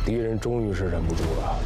敌人终于是忍不住了。